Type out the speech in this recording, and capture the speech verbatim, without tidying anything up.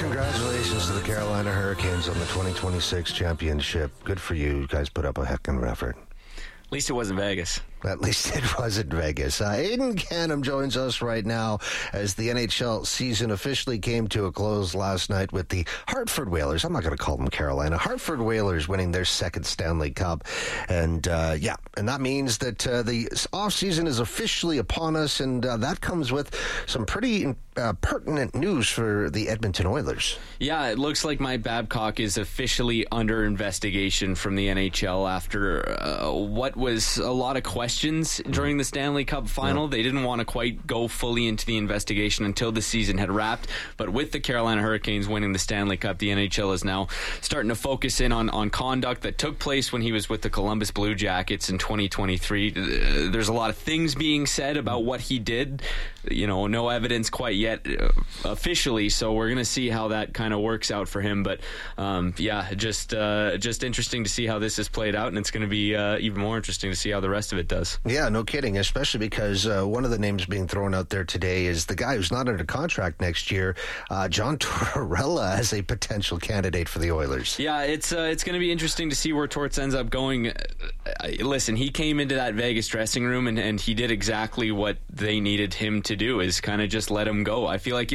Congratulations to the Carolina Hurricanes on the twenty twenty-six championship. Good for you. You guys put up a heck of an effort. At least it wasn't Vegas. At least it wasn't Vegas. Uh, Aidan Canham joins us right now as the N H L season officially came to a close last night with the Hartford Whalers. I'm not going to call them Carolina. Hartford Whalers winning their second Stanley Cup. And, uh, yeah, and that means that uh, the offseason is officially upon us, and uh, that comes with some pretty uh, pertinent news for the Edmonton Oilers. Yeah, it looks like Mike Babcock is officially under investigation from the N H L after uh, what was a lot of questions during the Stanley Cup final. Yeah. They didn't want to quite go fully into the investigation until the season had wrapped. But with the Carolina Hurricanes winning the Stanley Cup, the N H L is now starting to focus in on, on conduct that took place when he was with the Columbus Blue Jackets in twenty twenty-three. Uh, there's a lot of things being said about what he did. You know, no evidence quite yet uh, officially, so we're going to see how that kind of works out for him. But, um, yeah, just uh, just interesting to see how this has played out, and it's going to be uh, even more interesting to see how the rest of it does. Yeah, no kidding, especially because uh, one of the names being thrown out there today is the guy who's not under contract next year, uh, John Tortorella, as a potential candidate for the Oilers. Yeah, it's uh, it's going to be interesting to see where Torts ends up going. Uh, listen, he came into that Vegas dressing room, and, and he did exactly what they needed him to do, is kind of just let him go. I feel like